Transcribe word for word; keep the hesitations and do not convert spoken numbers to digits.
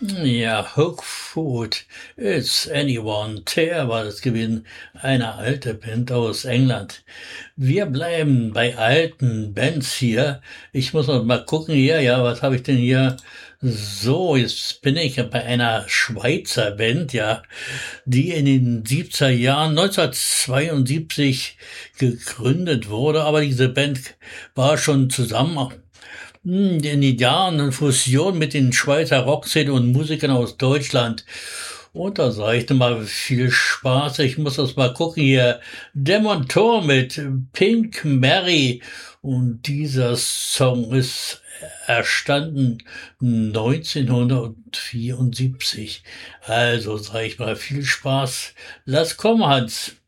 Ja, Hookfoot, It's Anyone, Tear war das gewesen, eine alte Band aus England. Wir bleiben bei alten Bands hier. Ich muss noch mal gucken hier, ja, was habe ich denn hier? So, jetzt bin ich bei einer Schweizer Band, ja, die in den siebziger Jahren, neunzehnhundertzweiundsiebzig gegründet wurde, aber diese Band war schon zusammen hm, in den Jahren eine Fusion mit den Schweizer Rockszene und Musikern aus Deutschland. Und da sage ich dir mal viel Spaß. Ich muss das mal gucken hier. Demontor mit Pink Mary. Und dieser Song ist erstanden neunzehnhundertvierundsiebzig. Also sage ich mal viel Spaß. Lass kommen, Hans.